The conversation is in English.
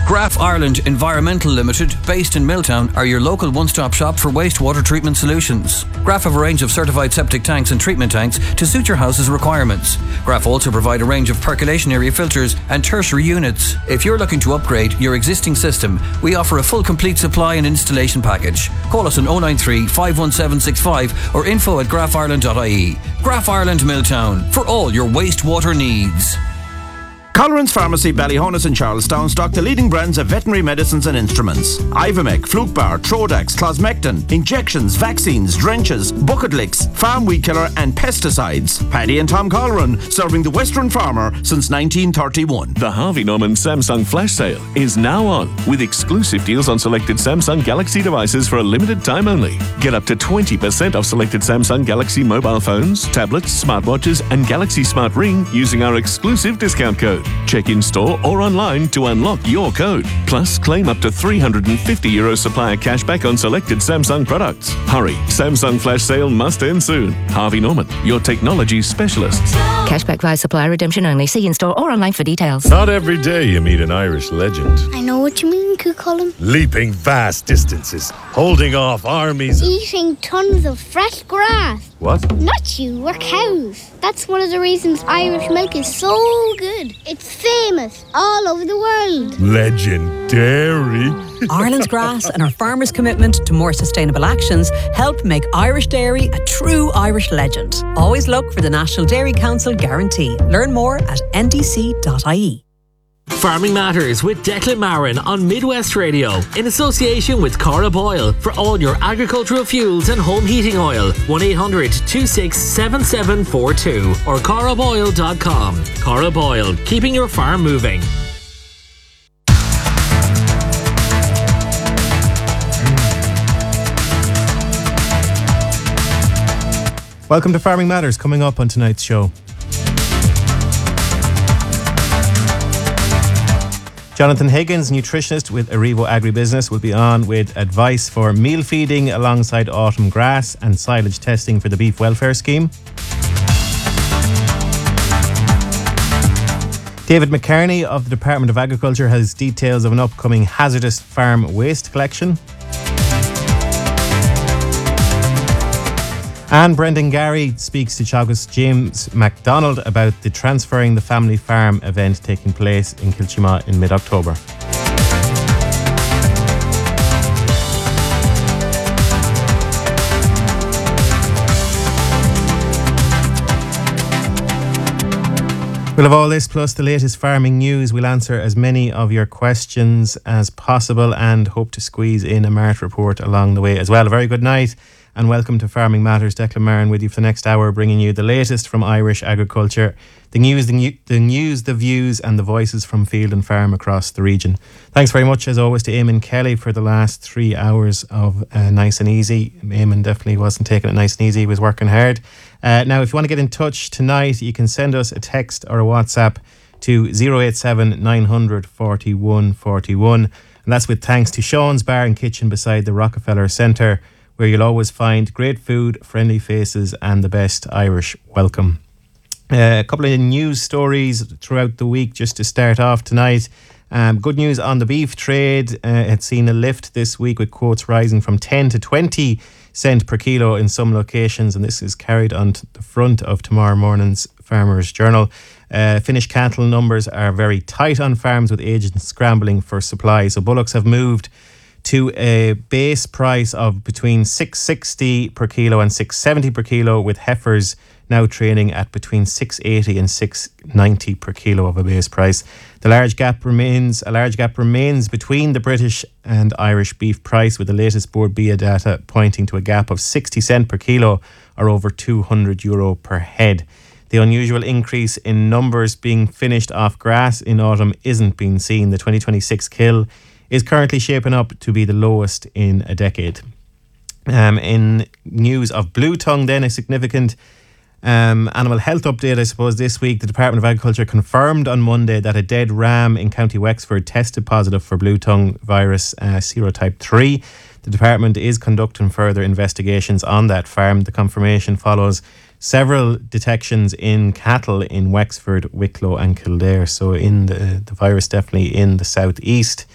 Graf Ireland Environmental Limited, based in Milltown, are your local one-stop shop for wastewater treatment solutions. Graf have a range of certified septic tanks and treatment tanks to suit your house's requirements. Graf also provide a range of percolation area filters and tertiary units. If you're looking to upgrade your existing system, we offer a full complete supply and installation package. Call us on 093 51765 or info@grafireland.ie. Graf Ireland Milltown, for all your wastewater needs. Colleran's Pharmacy, Ballyhonus and Charlestown stock the leading brands of veterinary medicines and instruments. Ivomec, Flukebar, Trodax, Closmectin, injections, vaccines, drenches, bucket licks, farm weed killer and pesticides. Paddy and Tom Colleran, serving the Western farmer since 1931. The Harvey Norman Samsung Flash Sale is now on, with exclusive deals on selected Samsung Galaxy devices for a limited time only. Get up to 20% off selected Samsung Galaxy mobile phones, tablets, smartwatches and Galaxy Smart Ring using our exclusive discount code. Check in store or online to unlock your code. Plus, claim up to €350 supplier cashback on selected Samsung products. Hurry, Samsung Flash Sale must end soon. Harvey Norman, your technology specialists. Cashback via supplier redemption only. See in store or online for details. Not every day you meet an Irish legend. I know what you mean, Cucullin. Leaping vast distances, holding off armies. Eating tons of fresh grass. What? Not you, we're cows. That's one of the reasons Irish milk is so good. It's famous all over the world. Legendary. Ireland's grass and our farmers' commitment to more sustainable actions help make Irish dairy a true Irish legend. Always look for the National Dairy Council guarantee. Learn more at ndc.ie. Farming Matters with Declan Marin on Midwest Radio in association with Corrib Oil for all your agricultural fuels and home heating oil. 1-800-267742 or corriboil.com. Corrib Oil, keeping your farm moving. Welcome to Farming Matters, coming up on tonight's show. Jonathan Higgins, nutritionist with Arrivo Agribusiness, will be on with advice for meal feeding alongside autumn grass and silage testing for the Beef Welfare Scheme. David McCarney of the Department of Agriculture has details of an upcoming hazardous farm waste collection. And Brendan Gary speaks to Teagasc James MacDonald about the Transferring the Family Farm event taking place in Kiltimagh in mid-October. We'll have all this plus the latest farming news. We'll answer as many of your questions as possible and hope to squeeze in a Mart report along the way as well. A very good night and welcome to Farming Matters. Declan Marin with you for the next hour, bringing you the latest from Irish agriculture, the news, the views and the voices from field and farm across the region. Thanks very much as always to Eamon Kelly for the last 3 hours of Nice and Easy. Eamon definitely wasn't taking it nice and easy, he was working hard. Now if you want to get in touch tonight, you can send us a text or a WhatsApp to 087 900 41 41, and that's with thanks to Sean's Bar and Kitchen beside the Rockefeller Centre, where you'll always find great food, friendly faces and the best Irish welcome. A couple of news stories throughout the week just to start off tonight. Good news on the beef trade. It's seen a lift this week with quotes rising from 10 to 20 cent per kilo in some locations, and this is carried on the front of tomorrow morning's Farmers Journal. Finished cattle numbers are very tight on farms with agents scrambling for supply. So bullocks have moved to a base price of between $6.60 per kilo and $6.70 per kilo, with heifers now trading at between $6.80 and $6.90 per kilo of a base price. A large gap remains between the British and Irish beef price, with the latest Board BIA data pointing to a gap of 60 cent per kilo or over €200 per head. The unusual increase in numbers being finished off grass in autumn isn't being seen. The 2026 kill is currently shaping up to be the lowest in a decade. In news of blue tongue then, a significant animal health update I suppose this week. The Department of Agriculture confirmed on Monday that a dead ram in County Wexford tested positive for blue tongue virus serotype 3. The department is conducting further investigations on that farm. The confirmation follows several detections in cattle in Wexford, Wicklow and Kildare. So in the virus definitely in the southeast.